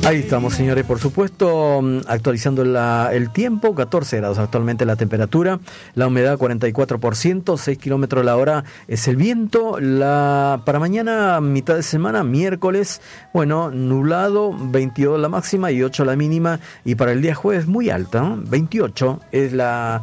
Ahí estamos, señores, por supuesto, actualizando el tiempo, 14 grados actualmente la temperatura, la humedad 44%, 6 kilómetros la hora es el viento. Para mañana, mitad de semana, miércoles, bueno, nublado, 22 la máxima y 8 la mínima, y para el día jueves muy alta, ¿no? 28 es la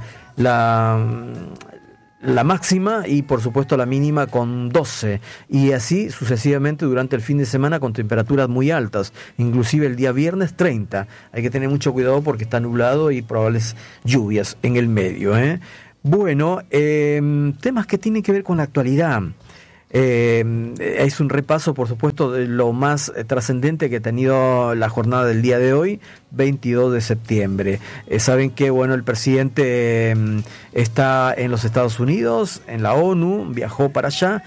máxima y por supuesto la mínima con 12, y así sucesivamente durante el fin de semana con temperaturas muy altas, inclusive el día viernes 30. Hay que tener mucho cuidado porque está nublado y probables lluvias en el medio, Bueno, temas que tienen que ver con la actualidad. Es un repaso, por supuesto, de lo más trascendente que ha tenido la jornada del día de hoy, 22 de septiembre. Saben que, bueno, el presidente está en los Estados Unidos, en la ONU, viajó para allá,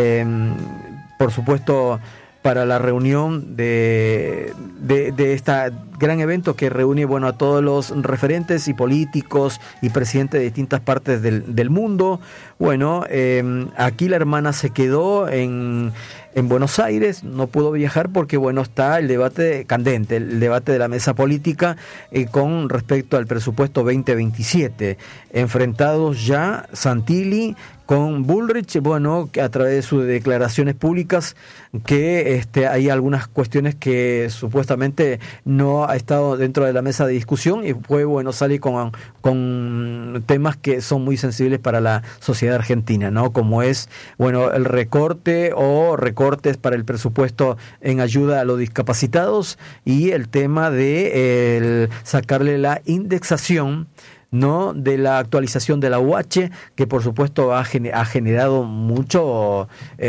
por supuesto, para la reunión de este gran evento que reúne, bueno, a todos los referentes y políticos y presidentes de distintas partes del mundo. Bueno, aquí la hermana se quedó en Buenos Aires, no pudo viajar porque, bueno, está el debate candente, el debate de la mesa política con respecto al presupuesto 2027. Enfrentados ya Santilli con Bullrich, bueno, que a través de sus declaraciones públicas que hay algunas cuestiones que supuestamente no ha estado dentro de la mesa de discusión, y fue, bueno, salir con temas que son muy sensibles para la sociedad argentina, ¿no? Como es, bueno, el recorte o recortes para el presupuesto en ayuda a los discapacitados, y el tema de sacarle la indexación, ¿no?, de la actualización de la UH, que por supuesto ha generado mucho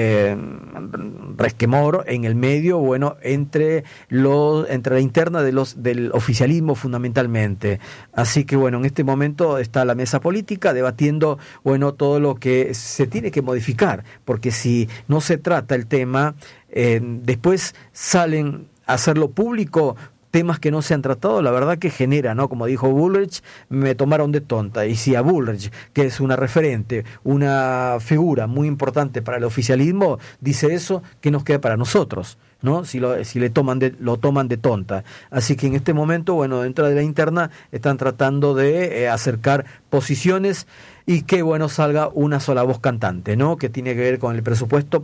resquemor en el medio, bueno, entre la interna del oficialismo fundamentalmente. Así que, bueno, en este momento está la mesa política debatiendo, bueno, todo lo que se tiene que modificar, porque si no se trata el tema, después salen a hacerlo público temas que no se han tratado, la verdad que genera, ¿no? Como dijo Bullrich, me tomaron de tonta. Y si a Bullrich, que es una referente, una figura muy importante para el oficialismo, dice eso, ¿qué nos queda para nosotros, ¿no? Si lo toman de tonta. Así que en este momento, bueno, dentro de la interna están tratando de acercar posiciones y que, bueno, salga una sola voz cantante, ¿no?, que tiene que ver con el presupuesto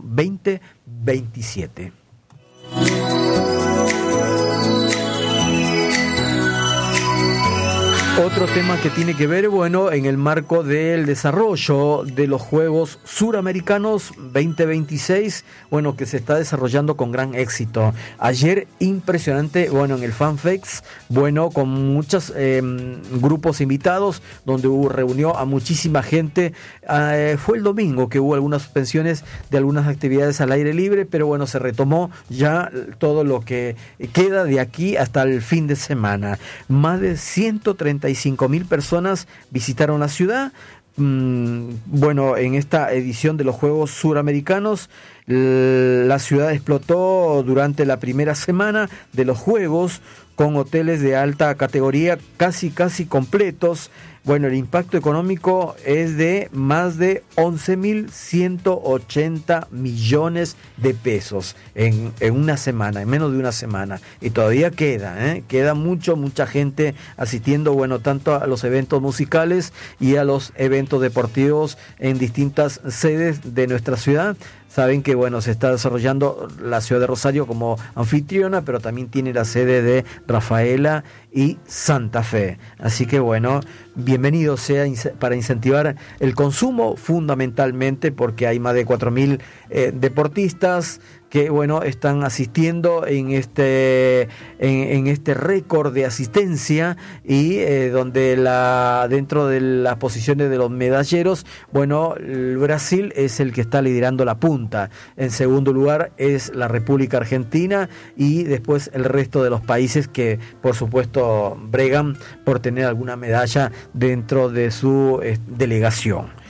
2027. Otro tema que tiene que ver, bueno, en el marco del desarrollo de los Juegos Suramericanos 2026, bueno, que se está desarrollando con gran éxito. Ayer, impresionante, bueno, en el FanFest, bueno, con muchos grupos invitados, donde reunió a muchísima gente. Fue el domingo que hubo algunas suspensiones de algunas actividades al aire libre, pero bueno, se retomó ya todo lo que queda de aquí hasta el fin de semana. Más de 135.000 personas visitaron la ciudad. Bueno, en esta edición de los Juegos Suramericanos, la ciudad explotó durante la primera semana de los Juegos, con hoteles de alta categoría casi completos. Bueno, el impacto económico es de más de 11.180 millones de pesos en una semana, en menos de una semana. Y todavía queda mucha gente asistiendo, bueno, tanto a los eventos musicales y a los eventos deportivos en distintas sedes de nuestra ciudad. Saben que, bueno, se está desarrollando la ciudad de Rosario como anfitriona, pero también tiene la sede de Rafaela y Santa Fe. Así que, bueno, bienvenido sea para incentivar el consumo, fundamentalmente porque hay más de 4.000 deportistas que, bueno, están asistiendo en este récord de asistencia, y donde dentro de las posiciones de los medalleros, bueno, el Brasil es el que está liderando la punta. En segundo lugar es la República Argentina, y después el resto de los países que, por supuesto, bregan por tener alguna medalla dentro de su delegación.